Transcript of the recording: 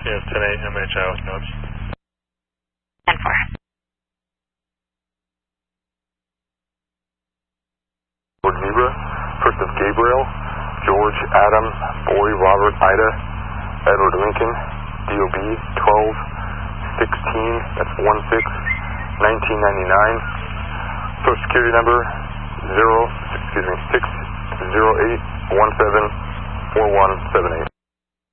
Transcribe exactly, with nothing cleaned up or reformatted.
Yes, ten eight M H I with notes. ten four. George Zebra, first of Gabriel, George Adam, Boy Robert Ida, Edward Lincoln, D O B twelve sixteen, that's one six, nineteen ninety-nine, Social Security number zero, excuse me, six zero eight one seven four one seven eight.